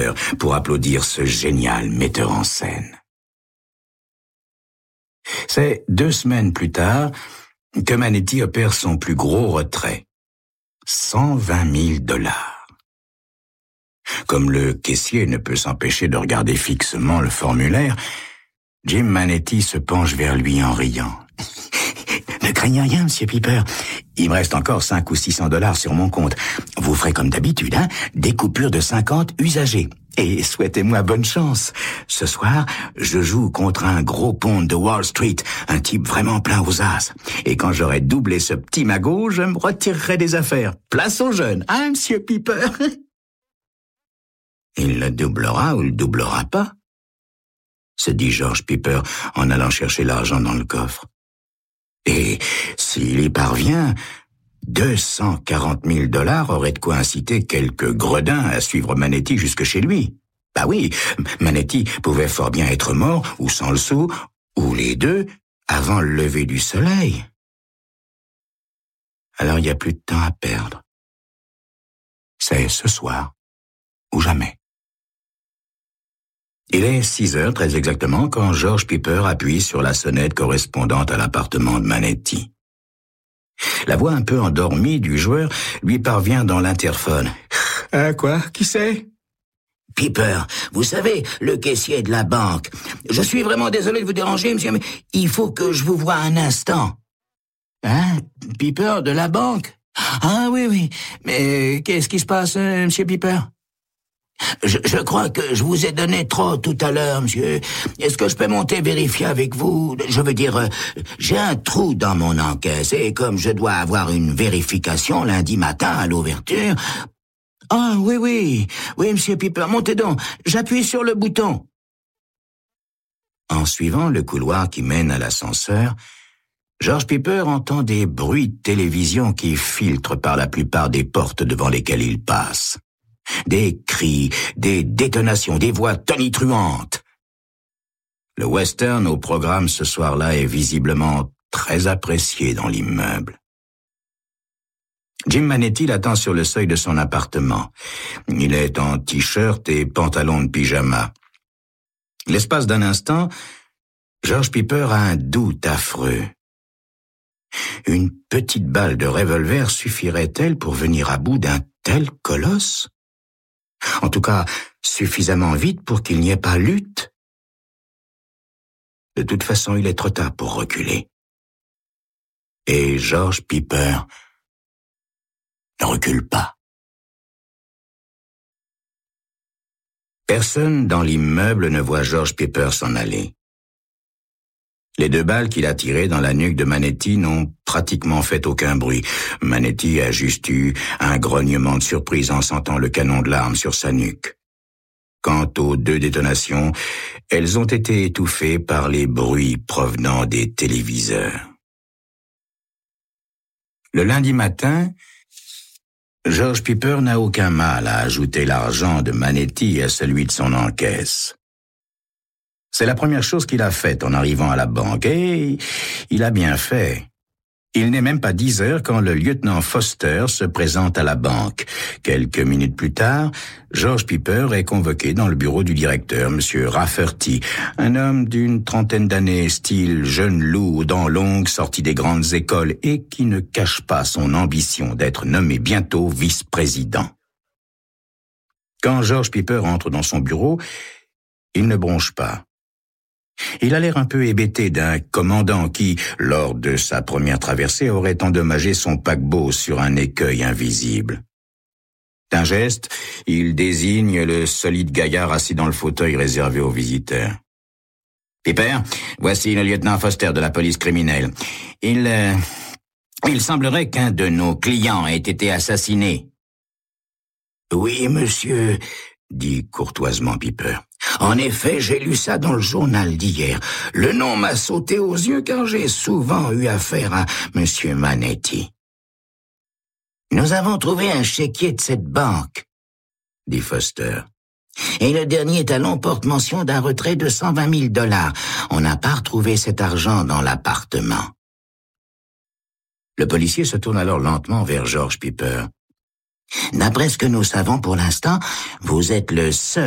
Piper pour applaudir ce génial metteur en scène. C'est 2 semaines plus tard que Manetti opère son plus gros retrait. $120 000. Comme le caissier ne peut s'empêcher de regarder fixement le formulaire, Jim Manetti se penche vers lui en riant. Ne craignez rien, Monsieur Piper. Il me reste encore 500 ou 600 $ sur mon compte. Vous ferez comme d'habitude, des coupures de 50 usagées. Et souhaitez-moi bonne chance. Ce soir, je joue contre un gros ponte de Wall Street, un type vraiment plein aux as. Et quand j'aurai doublé ce petit magot, je me retirerai des affaires. Place aux jeunes, Monsieur Piper? Il le doublera ou le doublera pas, se dit George Piper en allant chercher l'argent dans le coffre. Et s'il y parvient, $240 000 auraient de quoi inciter quelques gredins à suivre Manetti jusque chez lui. Bah oui, Manetti pouvait fort bien être mort, ou sans le sou, ou les deux, avant le lever du soleil. Alors il n'y a plus de temps à perdre. C'est ce soir, ou jamais. Il est 6 heures très exactement quand George Piper appuie sur la sonnette correspondant à l'appartement de Manetti. La voix un peu endormie du joueur lui parvient dans l'interphone. Quoi? Qui c'est? Piper, vous savez, le caissier de la banque. Je suis vraiment désolé de vous déranger, monsieur, mais il faut que je vous voie un instant. Piper de la banque? Ah oui, mais qu'est-ce qui se passe, monsieur Piper? Je crois que je vous ai donné trop tout à l'heure, monsieur. Est-ce que je peux monter vérifier avec vous? Je veux dire, j'ai un trou dans mon encaisse et comme je dois avoir une vérification lundi matin à l'ouverture... Ah, oui, monsieur Piper, montez donc. J'appuie sur le bouton. En suivant le couloir qui mène à l'ascenseur, George Piper entend des bruits de télévision qui filtrent par la plupart des portes devant lesquelles il passe. Des cris, des détonations, des voix tonitruantes. Le western au programme ce soir-là est visiblement très apprécié dans l'immeuble. Jim Manetti l'attend sur le seuil de son appartement. Il est en t-shirt et pantalon de pyjama. L'espace d'un instant, George Piper a un doute affreux. Une petite balle de revolver suffirait-elle pour venir à bout d'un tel colosse? En tout cas, suffisamment vite pour qu'il n'y ait pas lutte. De toute façon, il est trop tard pour reculer. Et George Piper ne recule pas. Personne dans l'immeuble ne voit George Piper s'en aller. Les 2 balles qu'il a tirées dans la nuque de Manetti n'ont pratiquement fait aucun bruit. Manetti a juste eu un grognement de surprise en sentant le canon de l'arme sur sa nuque. Quant aux 2 détonations, elles ont été étouffées par les bruits provenant des téléviseurs. Le lundi matin, George Piper n'a aucun mal à ajouter l'argent de Manetti à celui de son encaisse. C'est la première chose qu'il a faite en arrivant à la banque, et il a bien fait. Il n'est même pas 10 heures quand le lieutenant Foster se présente à la banque. Quelques minutes plus tard, George Piper est convoqué dans le bureau du directeur, M. Rafferty, un homme d'une 30aine d'années, style jeune loup aux dents longues, sorti des grandes écoles et qui ne cache pas son ambition d'être nommé bientôt vice-président. Quand George Piper entre dans son bureau, il ne bronche pas. Il a l'air un peu hébété d'un commandant qui, lors de sa première traversée, aurait endommagé son paquebot sur un écueil invisible. D'un geste, il désigne le solide gaillard assis dans le fauteuil réservé aux visiteurs. « Piper, voici le lieutenant Foster de la police criminelle. Il semblerait qu'un de nos clients ait été assassiné. »« Oui, monsieur, » dit courtoisement Piper. « En effet, j'ai lu ça dans le journal d'hier. Le nom m'a sauté aux yeux car j'ai souvent eu affaire à monsieur Manetti. »« Nous avons trouvé un chéquier de cette banque, » dit Foster. « Et le dernier talon porte mention d'un retrait de $120 000. On n'a pas retrouvé cet argent dans l'appartement. » Le policier se tourne alors lentement vers George Piper. « D'après ce que nous savons pour l'instant, vous êtes le seul